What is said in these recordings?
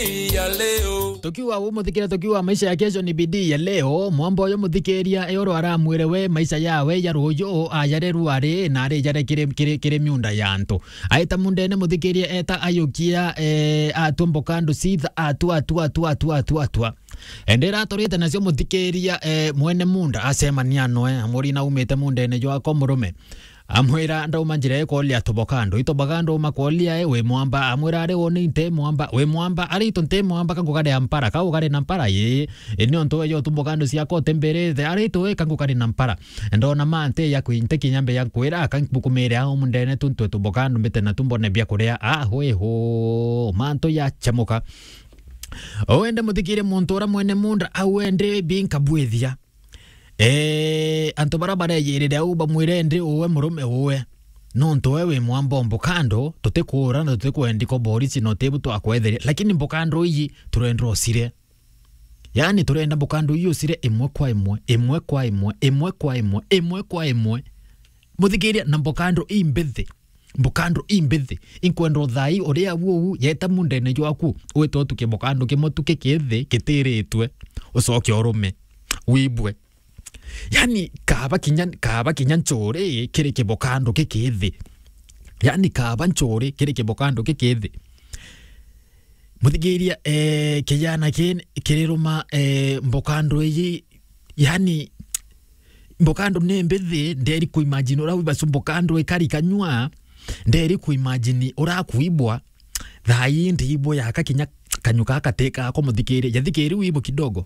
ya leo tukiwa umuthikira tukiwa maisha ya kesho ni bidii ya leo mwambo yo muthikiria eyoro aramwire we maisha yawe ya ruyo ayareru ari na ari jare kire miunda yanto aita mundene muthikiria eta ayukia atumbo kando sitha atua endera torite nacio muthikiria mwene munda asema ni anoe amuri na umete mundene jo akomurume amwira ndauma njira ekolia tobokando itobokando makolia we mwamba amwira ari woni nte mwamba we mwamba ari to nte mwamba kangukare ampara kangukare nampara ye enio nto yo tobokando cia ko temberete ari to kangukare nampara ndona mante ya kuinte kinyambe ya kwira kangukumire aho mundene tuntu tobokando mbete na tumbone bia kuria ho manto ya chamuka owende muthikire muntu mwene munda awende binkabwithia anto barabara yirire uba mwirende uwe murume uwe nonto wewe mwambo mbokando tutekura na tutekwendiko borisi no tebu to akwethere lakini mbokando yi turendro sire yani turenda mbokando yi sire emwe kwa imwe muthikiria na mbokando imbethi inkwendro thai oria wu yeta mundene jwaku weto tuke mbokando kimotuke kethe kitiritwe ucoke orume wibwe yani kaba kinyan chore kire kibokando kekethe yani kaba nchore kire kibokando kekethe muthigiria kijana kireruma mbokando yi yani mbokando nembethe nderi ku imagine ora wiba mbokando ekari kanywa nderi ku imagine ora kuibwa thai ndibo yaka kinya kanyuka akateka ko muthigiria yathikiri wibo kidogo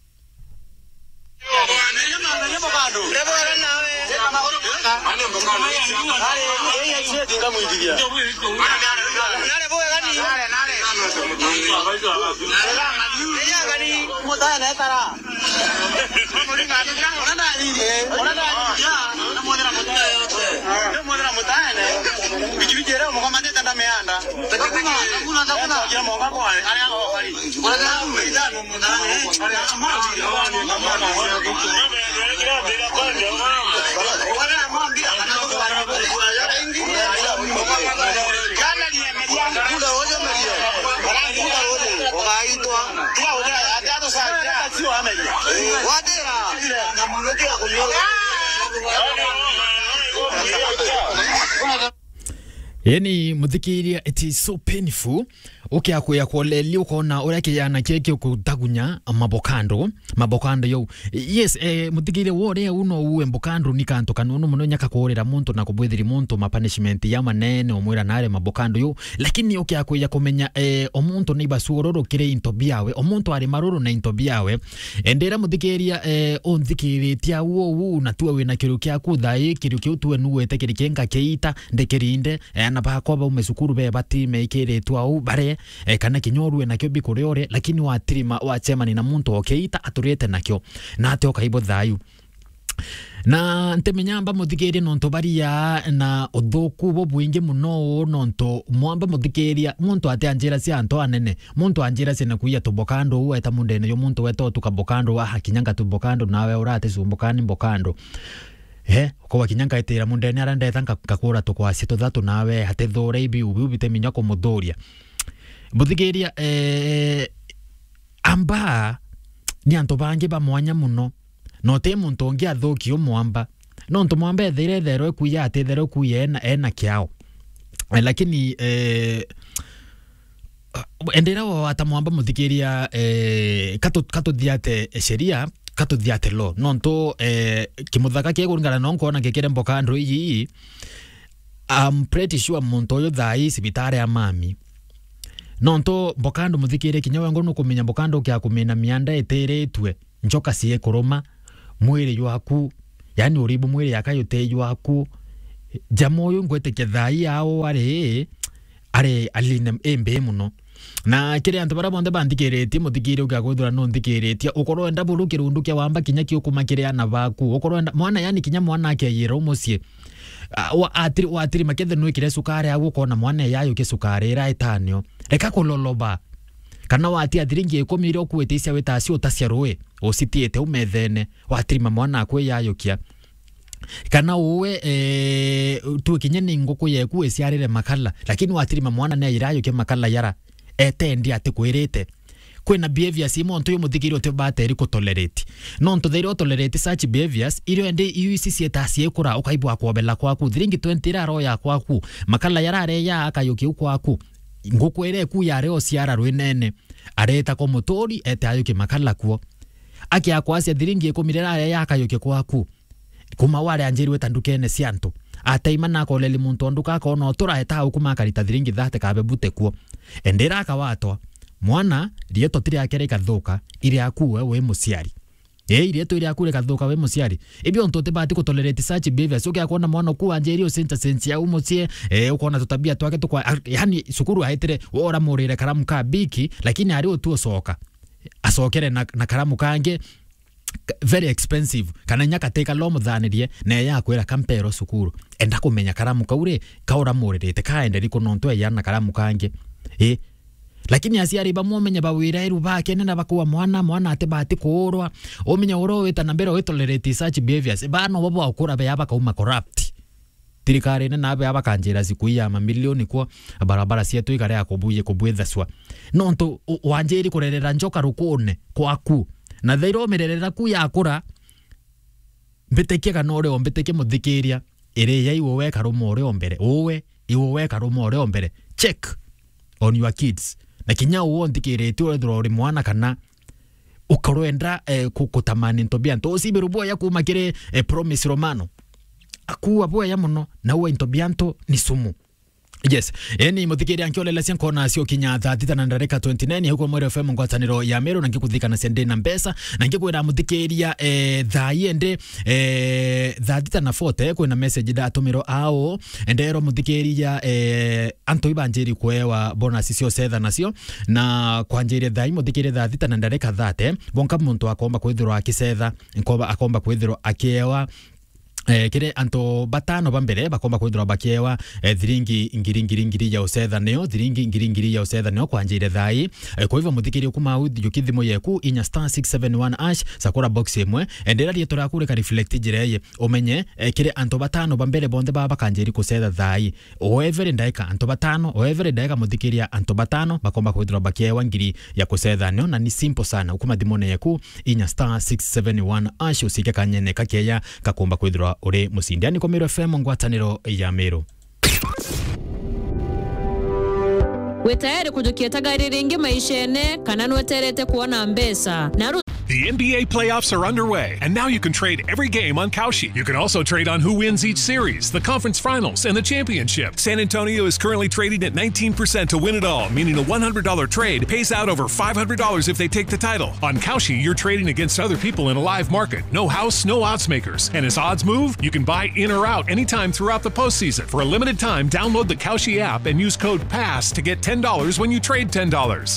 yani muthikiria it is so painful ukiakuya koleli ukona ura kijana keke kutagunya mabokando yo yes muthikiria wore uno uwe mbokando ni kanto kanunu muno nyaka korera muntu na kubwithiri muntu ma punishment ya manene omwira nare mabokando yo lakini ukiakuya kumenya omuntu ni basuroro kire intobiawe omuntu ari maroro na intobiawe endera muthikiria onthikiritia wo na tuwe wina kiru kya kuthai kiru kyo tuwe nuwete kiri kenga keita ndekerinde na bakoba umesukuru be bati meikire twau bare kana kinyorwe nakyo bikureore lakini watirima wachema ni na muntu okeita aturete nakyo na ate okaibo thayu na ntemenyamba muthikiria nonto baria na uthuku bo bwingi muno nonto mwamba muthikiria muntu ate anjira cia anto anene muntu anjira cia nakuya tubokando uwe ta mundene yo muntu weto tukabokando aha kinyanga tubokando nawe urate sumbokani mbokando kwa kinyanga itira mundene arandetha ngakura tukwasi tuthatu nawe hate thore ibi ubite minya ko muthuria muthikiria amba ni anto bangi ba mwanya muno no te muntu ongi athukio mwamba no nto mwamba ethere kuya atethero kuya ena kiao lakini endera wata mwamba muthikiria katuthiate sheria katuthiate lo nonto kimuthaka kegurungana nonkona gekere mbokando iyi I'm pretty sure muntu yo thai sibitare ya mami nonto mbokando muthikire kinyawe ngono kumenya mbokando kya kumena mianda eteretwe njoka sie kuruma mwiri yaku yani uribu mwiri yakayote yaku jamoyo ngwete kethai yao are aline embe muno na kire antu bara bonde bandikireti muthikire ugaguthura no ndikireti ukorwo enda buru kirundu kya wamba kinya kiukuma kire ana baku ukorwo enda mwana yani kinya mwana akeyira umucie atiri makethe no ikire sukari agukona mwana yayo ke sukari ra itanio reka kuloloba kana wati athiringi ikomire okuwetecia wetasi utacia ruwe usitiete umethene watiri mwana akwe yayo kia kana uwe tu kinyeni nguku yeku esiarire makala lakini watiri mwana ne irayo ke makala yara etendi ati kwirite kwina behaviors imo ntu muthikiri ote bateri ko tolerate no ntu thero tolerate such behaviors irio ende ici cietacie kura ukaibwa kwobela kwaku thiringi 20 raro ya kwaku makala yarare ya akayuki kwaku ngukwere ku yare o ciara rwinene areta ko mutori ete ayuki makala kuo akia kwacia thiringi ikumirera ya akayuki kwaku kuma wale anjiriwe tandukene ciantu ataima na koleli muntu nduka ko no tura eta ukuma karita thiringi thate kabe bute kuo endera kawatwa mwana rieto tiri akere kathuka iri akuwe we muciari rieto iri akure kathuka we muciari ibyo ntote bati ko tolerate such behaviors ukia kuona mwana ku anjeri o sense ya umucie ukona tutabia twake tukwa yani sukuru haitere ora murire karamu ka biki lakini ari otu osoka asokere na karamu kange very expensive kana nyaka teka lomo thanirie na ya kwera kampero sukuru enda kumenya karamu kaure kaura murire te kaende riko nonto ya na karamu kange lakini asiari bamumenya bawirairu bakene na bakuwa mwana ate bati kurwa omenya oro weta na mbere we tolerate such behaviors bano babo akura be yaba kauma corrupt tirikare na nabe yaba kanjira zikuya mamilioni kwa barabara cietu igare akubuye kubwethaswa nonto wanjeri kurerera njoka rukone kwaku na thairo mererera ku yakura mbitekie kana ore ombitekie muthikiria ire yaiwo weka rumo ore ombere owe iwo weka rumo ore ombere check on your kids na kinya uo ndikirete ore mwana kana ukorwenda kutamani ntobia nto sibirubo ya kumakire promise romano akuwa boya ya muno na uo ntobianto ni sumu. Yes, eni muthikiri ankiolela cia kona cio kinya 30:29 huko Mwere FM ngwataniro ya Meru na ngikuthikana sende na mbesa na ngikwira muthikiria thaiende 30:40 kwina message datumiro ao endero muthikiria anto ibanjiri kwewa bonus cio setha nacio na kwanjiri thai muthikiria 30:30 bonka muntu akomba kwithirwa akisetha akomba kwithirwa akiewa kire anto batano bambere bakomba kwithirwa bakiewa thiringi ngiri ya usetha neo thiringi ngiri ya usetha neo kwanjire thai kwa hivyo muthikiri kuma uthi yukithimo yeku inya *671# sakura box imwe endera rieto rakure ka reflect jireye umenye kire anto batano bambere bonde baba kanjiri kusetha thai o every ndaika anto batano o every ndaika muthikiria anto batano bakomba kwithirwa bakiewa ngiri ya kusetha neo na ni simple sana ukuma thimone yeku inya *671# usike kanyene kakeya kakomba kwithirwa ore musindiani kwa Meru FM ngwataniro ya Meru. Wetayari kujukia tagari ringi maishene kana nweterete kuona mbesa. The NBA playoffs are underway, and now you can trade every game on Kalshi. You can also trade on who wins each series, the conference finals, and the championship. San Antonio is currently trading at 19% to win it all, meaning a $100 trade pays out over $500 if they take the title. On Kalshi, you're trading against other people in a live market. No house, no odds makers. And as odds move, you can buy in or out anytime throughout the postseason. For a limited time, download the Kalshi app and use code PASS to get $10 when you trade $10.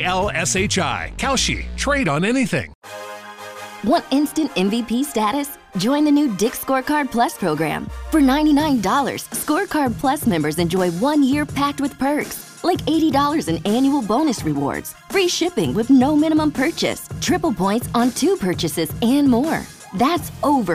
KALSHI. Kalshi. Trade on anything. Want instant MVP status? Join the new Dick's Scorecard Plus program. For $99, Scorecard Plus members enjoy 1 year packed with perks, like $80 in annual bonus rewards, free shipping with no minimum purchase, triple points on 2 purchases, and more. That's over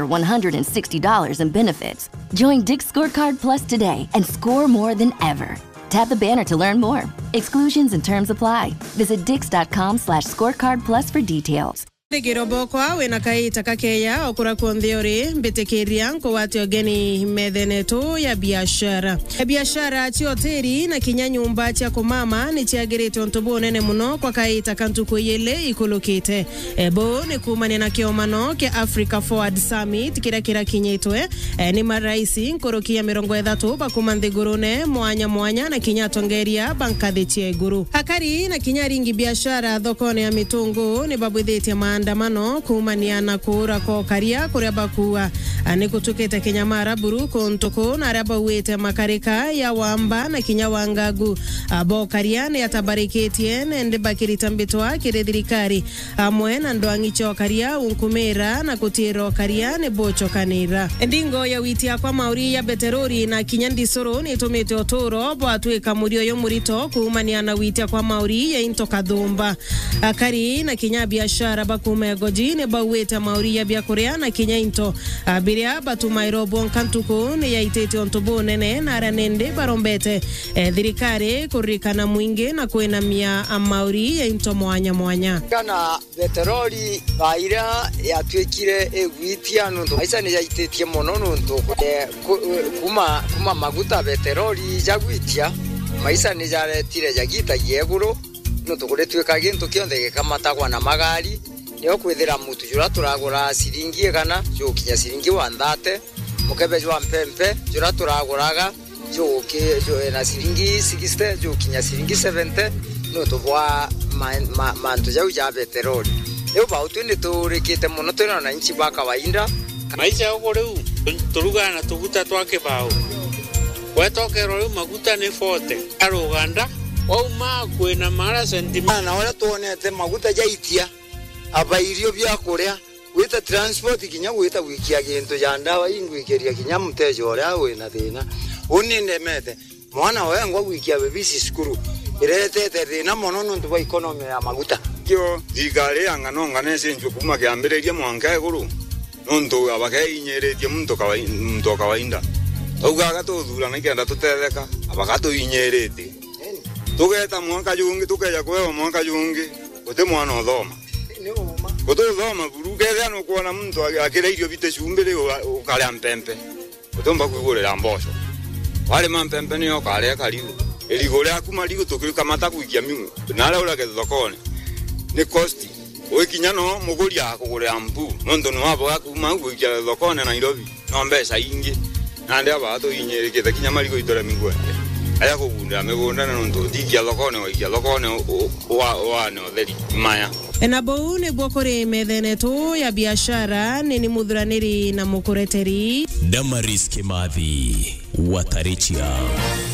$160 in benefits. Join Dick's Scorecard Plus today and score more than ever. Tap the banner to learn more. Exclusions and terms apply. Visit dix.com/scorecardplus for details. Girobokwa wena kaita kakeya okura kontheori mbitekiria nko wati ogeni methenetu ya biashara. Biashara chioteri na kinya nyumba cha kumama ni chiagirite ontobo nene muno kwa kaita kantuko yele ikolokite. Ebo ni kumane na kiomano ke Africa Forward Summit kira kinyitwe ni maraisi nkorokia mirongo ethatu bakumanthigurune mwanya na kinya tongeria bankathe chieguru. Hakari na kinya ringi biashara thokone ya mitungu ni babwithitie maandamano kumania na kura ko karia kuria bakua ani kutukete Kenya maraburu kontoko na araba wete makarika ya wamba na kinya wangagu abo karia ne atabariketie nende bakiri tambitwa kirethirikari amwe na ndoangicho karia unkumera na kutiro karia ne bocho kanira ndingo ya witia kwa mauri ya beterori na kinya ndisoro ni tumete otoro bo atweka murio yo murito kumania na witia kwa mauri ya intoka dhumba akari na kinya biashara baku Mumegoji ne baweta mauri ya biakorea na kinya into abiria batumairo bonkantuko ne yaitete ontobo nene na ranende barombete thirikari kurikana mwingi na kuinamia mauri ya into mwanya kana petroli baira yatwekire egwitia nundu aisa ne yaitetie mono nundu kuma maguta petroli jagwitia maisa ni jaretire jagita yeguru no tukure tweka gintu kionde gikamatagwa na magari niyo kwithira mutu jura turagura siringi kana jo kinya siringi 130 mukebe jwa mpempe jura turaguraga jo na siringi 60 jo kinya siringi 70 no tubwa mantu jau ja petroli leo ba utwende turekete muno tuna na nchi ba kawaida maisha yako leo turugana tuguta twake bao wetokero leo maguta ni forte aruganda wauma kwena mara sentimana na wala tuonete maguta jaitia abairio bya kuria wita transport kinya wita wikia gintu ya ndawa ingwikeria kinya mtejo ora wena thina uninde mete mwana wengwa wikia bebisi skuru iretete thina mono nundu wa economy ya maguta kyo thigari angano nese njwe kuma kiambireria mwanka iguru nundu abakeinyeretie muntu kawaida ugaga tuthura nikenda tutetheka abagato inyerete tugeta mwanka jungi tukeja kwewa mwanka jungi uti mwana uthoma uthoma burugethia no kuona muntu akira irio bite cumbire ukale mpempe utomba kuigurira mboco wale mampempe ni okale karibu eligore akuma ligo tukirika mata kuikia mimu nala ura ke thokone ni cost wikinya no muguri akugurira mbu nondu no abo akuma kuikia thokone na Nairobi no mbesa ingi nande abato inyereke kinya marigo itore migwe aya kugunda megunda nondu tikia thokone wikia thokone wa no theri maya enabo ne bwokore methenetu ya biashara nini mudhuraniri na mukureteri Damaris Kimathi Watarichia.